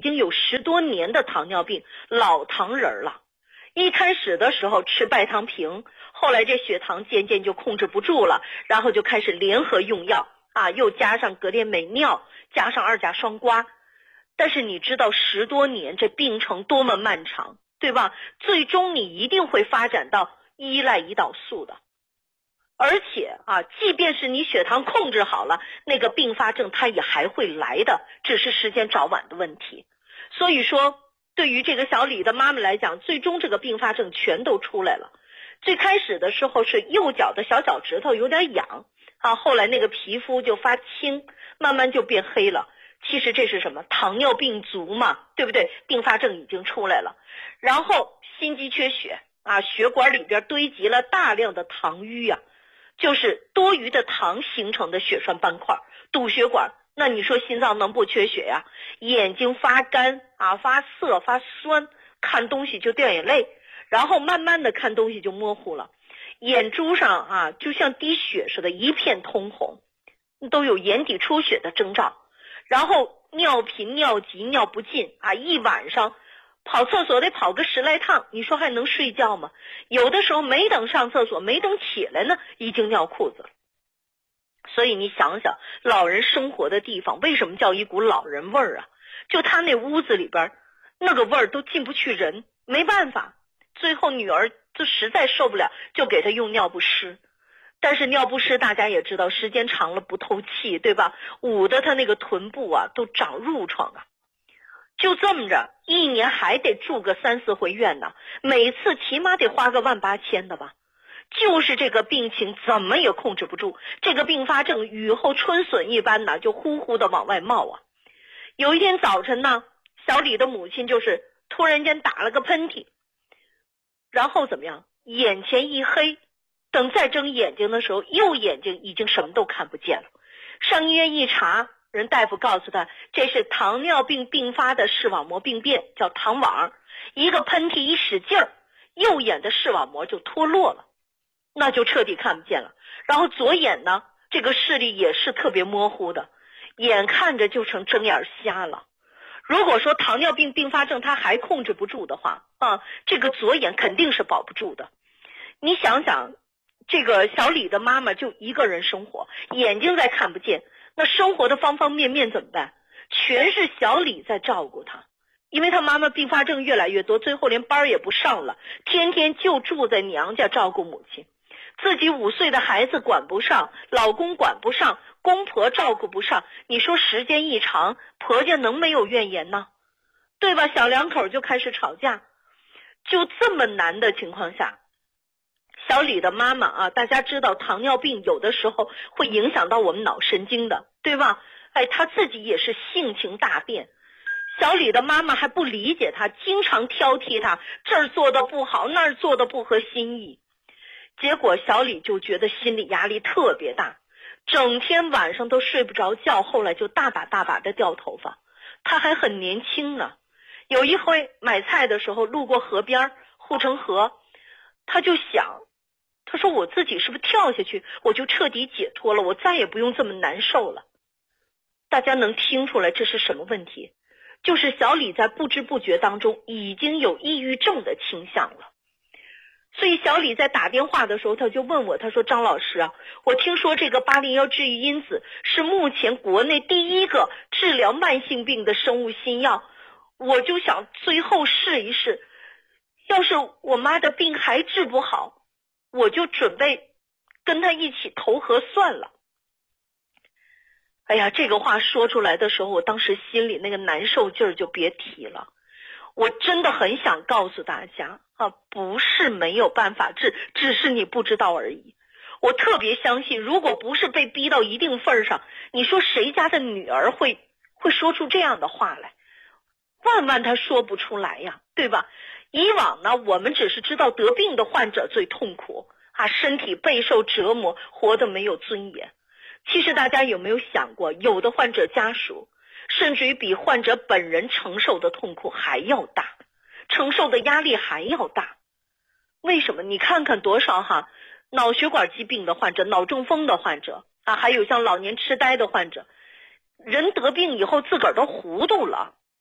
经有10多年的糖尿病，老糖人了。一开始的时候吃拜糖平，后来这血糖渐渐就控制不住了，然后就开始联合用药啊，又加上格列美脲，加上2甲双胍。但是你知道10多年这病程多么漫长，对吧？最终你一定会发展到依赖胰岛素的。而且啊，即便是你血糖控制好了，那个并发症它也还会来的，只是时间早晚的问题。所以说对于这个小李的妈妈来讲，最终这个并发症全都出来了。最开始的时候是右脚的小脚趾头有点痒啊，后来那个皮肤就发青，慢慢就变黑了。其实这是什么？糖尿病足嘛，对不对？并发症已经出来了。然后心肌缺血啊，血管里边堆积了大量的糖淤啊，就是多余的糖形成的血栓斑块，堵血管。那你说心脏能不缺血呀？眼睛发干啊，发涩发酸，看东西就掉眼泪，然后慢慢的看东西就模糊了，眼珠上啊就像滴血似的，一片通红，都有眼底出血的征兆。然后尿频尿急尿不尽啊，一晚上跑厕所得跑个10来趟，你说还能睡觉吗？有的时候没等上厕所，没等起来呢，已经尿裤子了。所以你想想，老人生活的地方为什么叫一股老人味儿啊？就他那屋子里边那个味儿都进不去人，没办法，最后女儿就实在受不了，就给他用尿不湿。但是尿不湿大家也知道，时间长了不透气，对吧？捂得他那个臀部啊都长褥疮啊。就这么着，一年还得住个3、4回院呢，每次起码得花个18000的吧。就是这个病情怎么也控制不住，这个并发症雨后春笋一般呢，就呼呼的往外冒啊。有一天早晨呢，小李的母亲就是突然间打了个喷嚏，然后怎么样？眼前一黑，等再睁眼睛的时候，右眼睛已经什么都看不见了。上医院一查，人大夫告诉他，这是糖尿病并发的视网膜病变，叫糖网。一个喷嚏一使劲儿，右眼的视网膜就脱落了，那就彻底看不见了。然后左眼呢，这个视力也是特别模糊的，眼看着就成睁眼瞎了。如果说糖尿病并发症他还控制不住的话啊，这个左眼肯定是保不住的。你想想，这个小李的妈妈就一个人生活，眼睛再看不见，那生活的方方面面怎么办？全是小李在照顾他。因为他妈妈并发症越来越多，最后连班也不上了，天天就住在娘家照顾母亲。自己5岁的孩子管不上，老公管不上，公婆照顾不上，你说时间一长，婆家能没有怨言呢？对吧？小两口就开始吵架。就这么难的情况下，小李的妈妈啊，大家知道糖尿病有的时候会影响到我们脑神经的，对吧？她自己也是性情大变。小李的妈妈还不理解他，经常挑剔他，这儿做的不好，那儿做的不合心意。结果小李就觉得心理压力特别大，整天晚上都睡不着觉，后来就大把大把的掉头发。他还很年轻呢，有一回买菜的时候路过河边护城河，他就想，他说我自己是不是跳下去我就彻底解脱了，我再也不用这么难受了。大家能听出来这是什么问题？就是小李在不知不觉当中已经有抑郁症的倾向了。所以小李在打电话的时候，他就问我，他说张老师啊，我听说这个801治愈因子是目前国内第一个治疗慢性病的生物新药，我就想最后试一试，要是我妈的病还治不好，我就准备跟她一起投河算了。哎呀，这个话说出来的时候，我当时心里那个难受劲儿就别提了。我真的很想告诉大家啊，不是没有办法治，只是你不知道而已。我特别相信，如果不是被逼到一定份上，你说谁家的女儿会说出这样的话来？万万他说不出来呀，对吧？以往呢，我们只是知道得病的患者最痛苦啊，身体备受折磨，活得没有尊严。其实大家有没有想过，有的患者家属甚至于比患者本人承受的痛苦还要大，承受的压力还要大。为什么？你看看多少脑血管疾病的患者，脑中风的患者啊，还有像老年痴呆的患者，人得病以后自个儿都糊涂了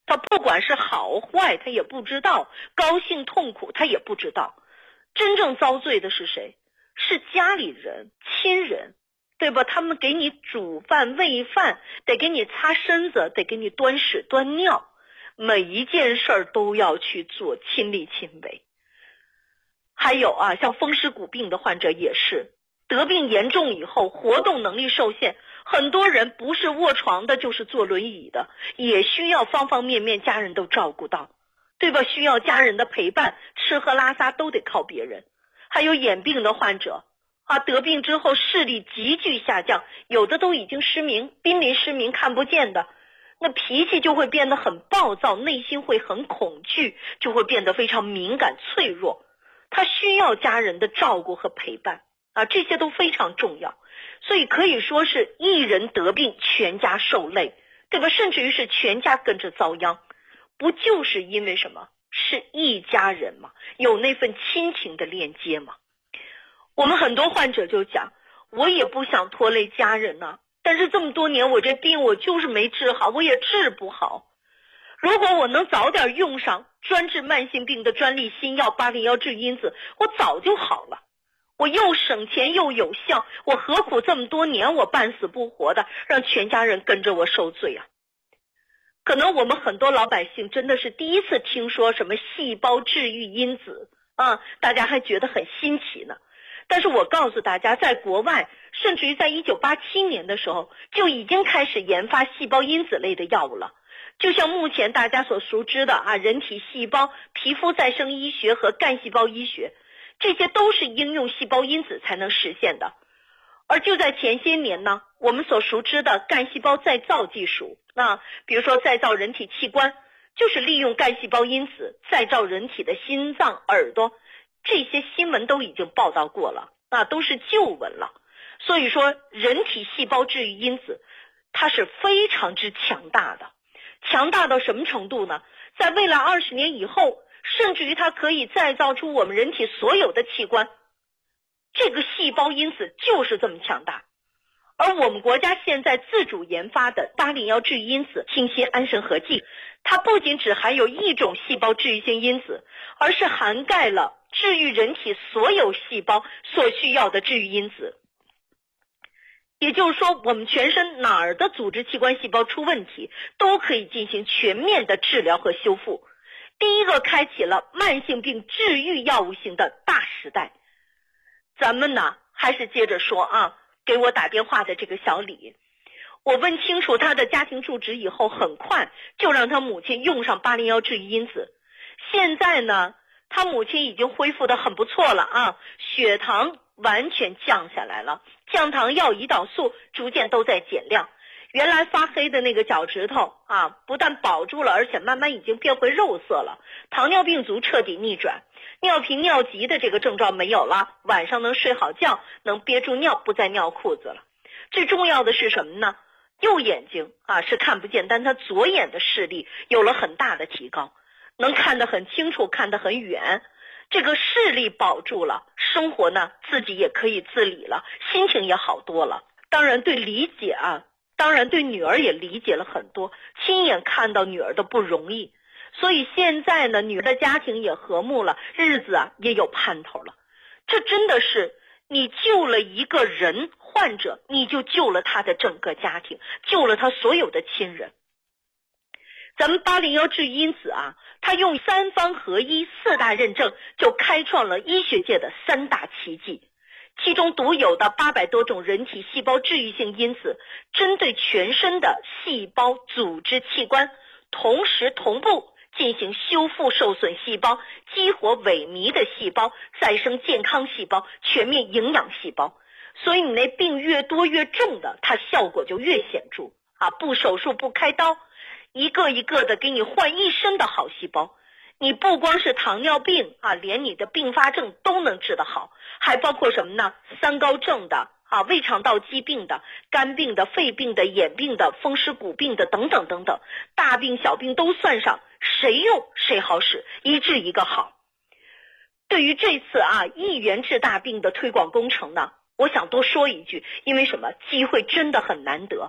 他不管是好坏他也不知道，高兴痛苦他也不知道。真正遭罪的是谁？是家里人、亲人，对吧？他们给你煮饭喂饭，得给你擦身子，得给你端屎端尿，每一件事儿都要去做，亲力亲为。还有啊，像风湿骨病的患者也是，得病严重以后活动能力受限，很多人不是卧床的就是坐轮椅的，也需要方方面面家人都照顾到，对吧？需要家人的陪伴，吃喝拉撒都得靠别人。还有眼病的患者啊，得病之后视力急剧下降，有的都已经失明，濒临失明，看不见的，那脾气就会变得很暴躁，内心会很恐惧，就会变得非常敏感脆弱，他需要家人的照顾和陪伴啊，这些都非常重要。所以可以说是一人得病全家受累，对吧？甚至于是全家跟着遭殃，不就是因为什么？是一家人嘛，有那份亲情的链接嘛。我们很多患者就讲，我也不想拖累家人呐，但是这么多年我这病我就是没治好，我也治不好。如果我能早点用上专治慢性病的专利新药801治因子，我早就好了。我又省钱又有效，我何苦这么多年我半死不活的让全家人跟着我受罪啊？可能我们很多老百姓真的是第一次听说什么细胞治愈因子啊，大家还觉得很新奇呢。但是我告诉大家，在国外甚至于在1987年的时候就已经开始研发细胞因子类的药物了。就像目前大家所熟知的啊，人体细胞、皮肤再生医学和干细胞医学，这些都是应用细胞因子才能实现的。而就在前些年呢，我们所熟知的干细胞再造技术，那比如说再造人体器官，就是利用干细胞因子再造人体的心脏、耳朵，这些新闻都已经报道过了，那都是旧闻了。所以说人体细胞治愈因子它是非常之强大的，强大到什么程度呢？在未来20年以后，甚至于它可以再造出我们人体所有的器官，这个细胞因子就是这么强大。而我们国家现在自主研发的801治愈因子清新安神合剂，它不仅只含有一种细胞治愈性因子，而是涵盖了治愈人体所有细胞所需要的治愈因子。也就是说，我们全身哪儿的组织器官细胞出问题，都可以进行全面的治疗和修复。第一个开启了慢性病治愈药物型的大时代。咱们呢，还是接着说啊，给我打电话的这个小李，我问清楚他的家庭住址以后，很快就让他母亲用上801治愈因子。现在呢，他母亲已经恢复得很不错了啊，血糖完全降下来了，降糖药、胰岛素逐渐都在减量。原来发黑的那个脚趾头啊，不但保住了，而且慢慢已经变回肉色了。糖尿病足彻底逆转，尿频尿急的这个症状没有了，晚上能睡好觉，能憋住尿，不再尿裤子了。最重要的是什么呢？右眼睛啊是看不见，但他左眼的视力有了很大的提高，能看得很清楚，看得很远。这个视力保住了，生活呢自己也可以自理了，心情也好多了。当然对理解啊，当然对女儿也理解了很多，亲眼看到女儿的不容易，所以现在呢，女儿的家庭也和睦了，日子啊也有盼头了。这真的是你救了一个人患者，你就救了他的整个家庭，救了他所有的亲人。咱们801治愈因子啊，它用3方合一4大认证，就开创了医学界的3大奇迹。其中独有的800多种人体细胞治愈性因子，针对全身的细胞、组织、器官，同时同步进行修复受损细胞，激活萎靡的细胞，再生健康细胞，全面营养细胞。所以你那病越多越重的，它效果就越显著啊！不手术不开刀，一个一个的给你换一身的好细胞。你不光是糖尿病啊，连你的并发症都能治得好，还包括什么呢？3高症的啊，胃肠道疾病的、肝病的、肺病的、眼病的、风湿骨病的等等等等，大病小病都算上，谁用谁好使，一治一个好。对于这次啊1元治大病的推广工程呢，我想多说一句，因为什么？机会真的很难得。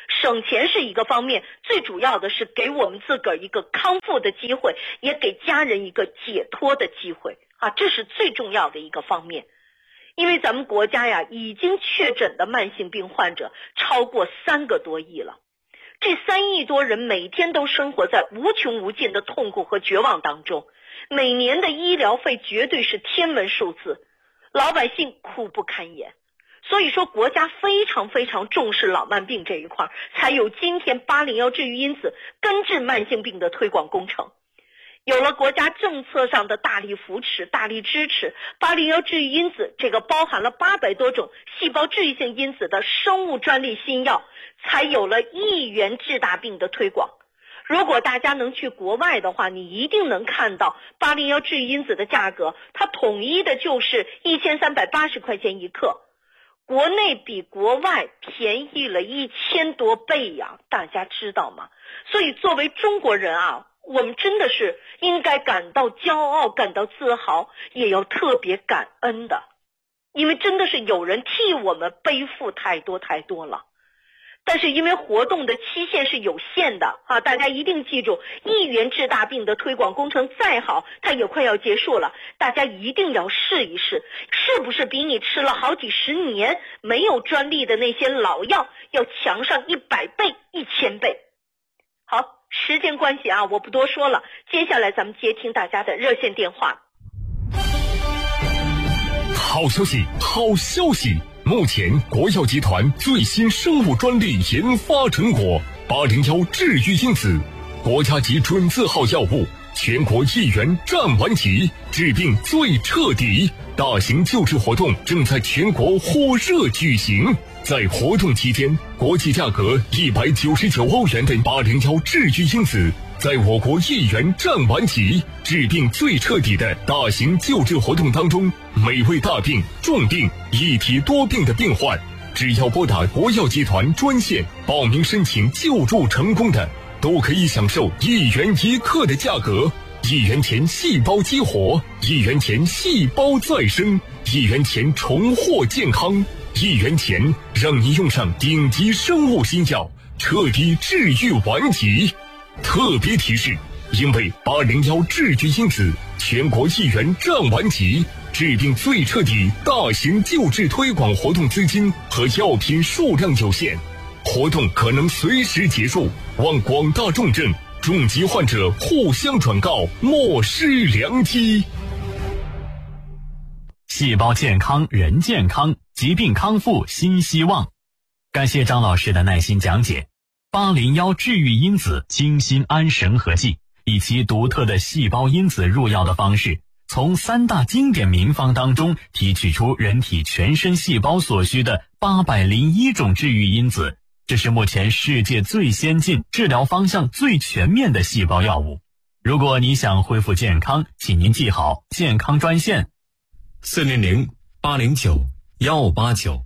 省钱是一个方面，最主要的是给我们自个儿一个康复的机会，也给家人一个解脱的机会啊，这是最重要的一个方面。因为咱们国家呀，已经确诊的慢性病患者超过3个多亿了，这3亿多人每天都生活在无穷无尽的痛苦和绝望当中，每年的医疗费绝对是天文数字，老百姓苦不堪言。所以说国家非常非常重视老慢病这一块，才有今天801治愈因子根治慢性病的推广工程。有了国家政策上的大力扶持、大力支持，801治愈因子这个包含了800多种细胞治愈性因子的生物专利新药，才有了1元治大病的推广。如果大家能去国外的话，你一定能看到801治愈因子的价格，它统一的就是1380块钱一克，国内比国外便宜了1000多倍呀，大家知道吗？所以作为中国人啊，我们真的是应该感到骄傲，感到自豪，也要特别感恩的，因为真的是有人替我们背负太多太多了。但是因为活动的期限是有限的啊，大家一定记住，1元治大病的推广工程再好，它也快要结束了，大家一定要试一试，是不是比你吃了好几十年没有专利的那些老药要强上100倍、1000倍。好，时间关系啊，我不多说了，接下来咱们接听大家的热线电话。 好消息，好消息！目前国药集团最新生物专利研发成果801治愈因子，国家级准字号药物，全国1元占完级，治病最彻底。大型救治活动正在全国火热举行。在活动期间，国际价格199欧元的801治愈因子，在我国1元占完级，治病最彻底的大型救治活动当中，每位大病、重病、一体多病的病患，只要拨打国药集团专线报名申请救助成功的，都可以享受1元1克的价格，1元钱细胞激活，1元钱细胞再生，1元钱重获健康，1元钱让你用上顶级生物新药，彻底治愈顽疾。特别提示，因为801治愈因子全国1元占完级，治病最彻底大型救治推广活动资金和药品数量有限，活动可能随时结束，望广大重症、重疾患者互相转告，莫失良机。 细胞健康，人健康，疾病康复新希望。感谢张老师的耐心讲解。801治愈因子精心安神合剂，以其独特的细胞因子入药的方式，从3大经典名方当中提取出人体全身细胞所需的801种治愈因子，这是目前世界最先进、治疗方向最全面的细胞药物。如果你想恢复健康，请您记好健康专线 400-809-1589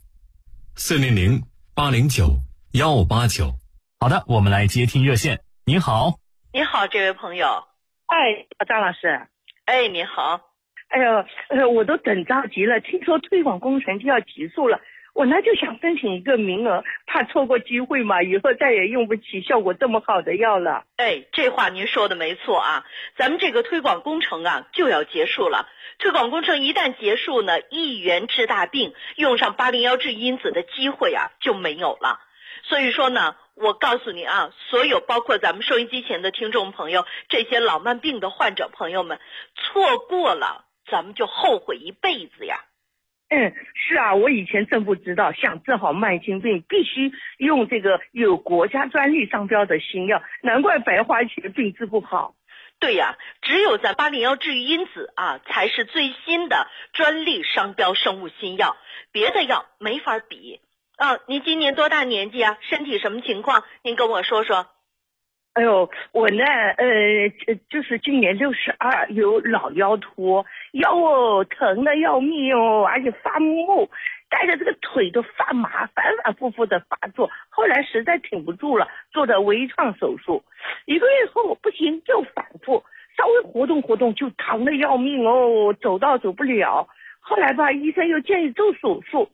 400-809-1589。 好的，我们来接听热线。您好。 您好，这位朋友。 哎，张老师。 哎，您好。 哎呦，我都等着急了，听说推广工程就要结束了，我呢就想申请一个名额，怕错过机会嘛，以后再也用不起效果这么好的药了。 哎，这话您说的没错啊，咱们这个推广工程啊就要结束了。推广工程一旦结束呢，1元治大病，用上801治因子的机会啊就没有了。所以说呢，我告诉你啊，所有包括咱们收音机前的听众朋友，这些老慢病的患者朋友们，错过了咱们就后悔一辈子呀。 是啊，我以前真不知道，想治好慢性病必须用这个有国家专利商标的新药，难怪白花钱病治不好。 对呀，只有咱801治愈因子啊，才是最新的专利商标生物新药，别的药没法比。您今年多大年纪啊？身体什么情况？您跟我说说。 哎呦，我呢，就是今年62，有老腰托，腰疼的要命哦，而且发木，带着这个腿都发麻，反反复复的发作，后来实在挺不住了，做的微创手术，1个月后不行又反复，稍微活动活动就疼的要命哦，走不了，后来吧，医生又建议做手术。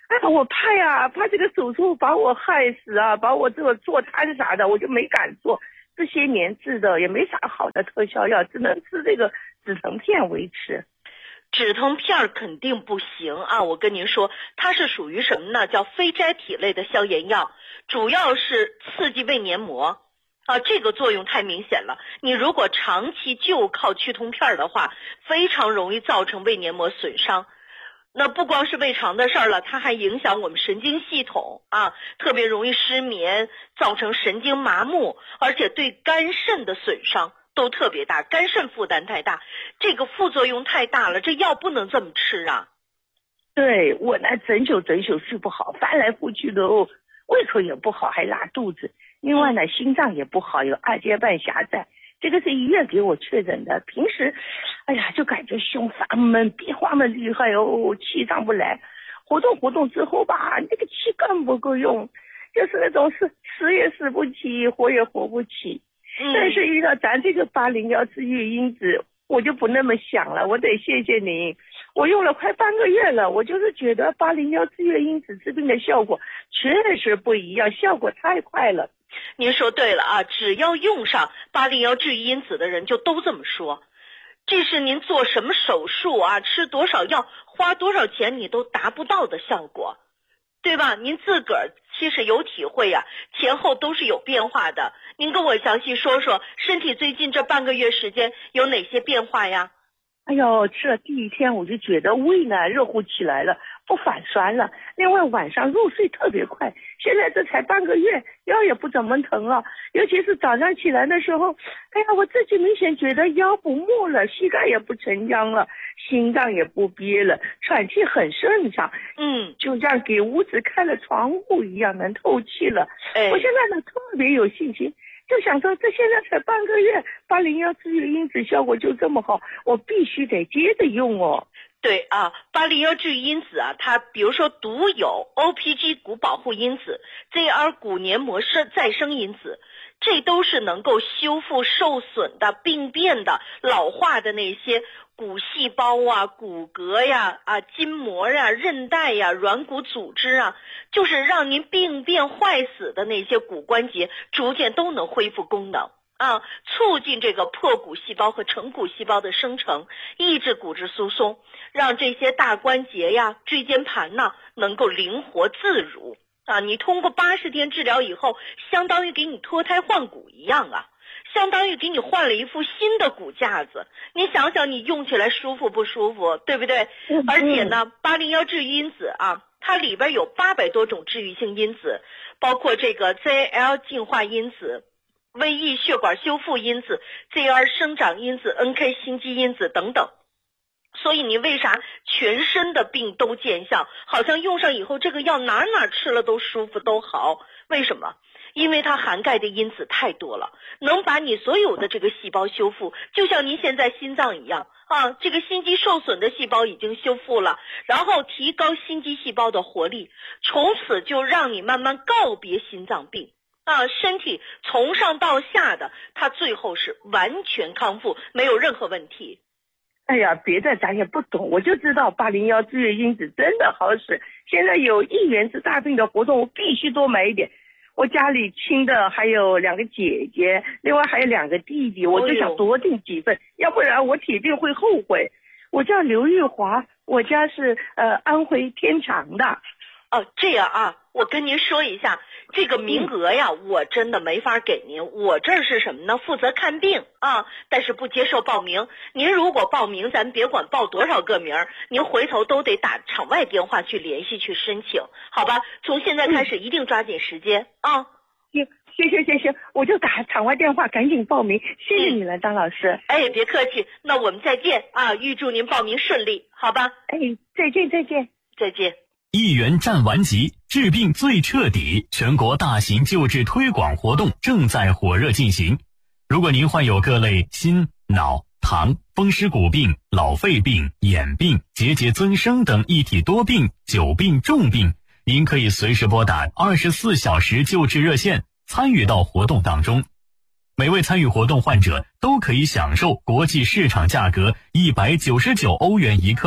哎呀，我怕呀，怕这个手术把我害死啊，把我这个坐瘫啥的，我就没敢做。这些年治的也没啥好的特效药，只能吃这个止疼片维持。 止疼片肯定不行啊！我跟您说，它是属于什么呢？叫非甾体类的消炎药，主要是刺激胃黏膜啊，这个作用太明显了。你如果长期就靠去痛片的话，非常容易造成胃黏膜损伤。那不光是胃肠的事儿了，它还影响我们神经系统啊，特别容易失眠，造成神经麻木，而且对肝肾的损伤都特别大，肝肾负担太大，这个副作用太大了，这药不能这么吃啊。 对，我呢整宿睡不好，翻来覆去的哦，胃口也不好，还拉肚子。另外呢，心脏也不好，有二尖瓣狭窄，这个是医院给我确诊的。平时，哎呀，就感觉胸发闷，变化的厉害哦，气上不来。活动之后吧，那个气更不够用，就是那种死也死不起，活也活不起。但是遇到咱这个801治愈因子，我就不那么想了。我得谢谢您，我用了快半个月了，我就是觉得801治愈因子治病的效果确实不一样，效果太快了。 您说对了啊，只要用上801治愈因子的人就都这么说。这是您做什么手术啊，吃多少药，花多少钱你都达不到的效果，对吧？您自个儿其实有体会呀，前后都是有变化的。您跟我详细说说，身体最近这半个月时间有哪些变化呀？ 哎呦，吃了第一天我就觉得胃呢热乎起来了，不反酸了。另外晚上入睡特别快，现在这才半个月，腰也不怎么疼了。尤其是早上起来的时候，哎呀，我自己明显觉得腰不木了，膝盖也不沉僵了，心脏也不憋了，喘气很顺畅。就像给屋子开了窗户一样，能透气了。我现在呢特别有信心。就想说，这现在才半个月，801治愈因子效果就这么好，我必须得接着用哦。 对啊，801治愈因子啊，它比如说独有 OPG 骨保护因子、ZR 骨黏膜再生因子，这都是能够修复受损的、病变的、老化的那些骨细胞啊、骨骼呀、筋膜呀、韧带呀、软骨组织啊，就是让您病变坏死的那些骨关节逐渐都能恢复功能啊，促进这个破骨细胞和成骨细胞的生成，抑制骨质疏松，让这些大关节呀、椎间盘呢能够灵活自如啊。你通过80天治疗以后，相当于给你脱胎换骨一样啊。相当于给你换了一副新的骨架子，你想想你用起来舒服不舒服，对不对？而且呢，801治愈因子啊，它里边有800多种治愈性因子，包括这个 ZL 净化因子、VE 血管修复因子、ZR 生长因子、NK 心肌因子等等。所以你为啥全身的病都见效，好像用上以后这个药哪吃了都舒服都好？为什么？因为它涵盖的因子太多了，能把你所有的这个细胞修复，就像您现在心脏一样啊，这个心肌受损的细胞已经修复了，然后提高心肌细胞的活力，从此就让你慢慢告别心脏病啊，身体从上到下的，它最后是完全康复，没有任何问题。 哎呀，别的咱也不懂，我就知道801治愈因子真的好使。现在有1元治大病的活动，我必须多买一点。我家里亲的还有2个姐姐，另外还有2个弟弟，我就想多订几份，要不然我铁定会后悔。我叫刘玉华，我家是安徽天长的。 哦，这样啊，我跟您说一下，这个名额呀，我真的没法给您。我这是什么呢？负责看病啊，但是不接受报名。您如果报名，咱别管报多少个名，您回头都得打场外电话去联系去申请，好吧？从现在开始一定抓紧时间啊。 行，我就打场外电话，赶紧报名。谢谢你了，张老师。 哎，别客气，那我们再见啊！预祝您报名顺利，好吧？ 哎，再见。 再见。 1元战完级，治病最彻底，全国大型救治推广活动正在火热进行。如果您患有各类心、脑、糖、风湿骨病、老肺病、眼病、结节增生等一体多病、久病重病，您可以随时拨打24小时救治热线，参与到活动当中。每位参与活动患者都可以享受国际市场价格199欧元一克的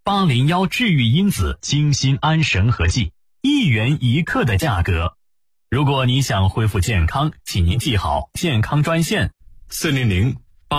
801治愈因子清心安神和剂，1元1克的价格。如果你想恢复健康，请您记好健康专线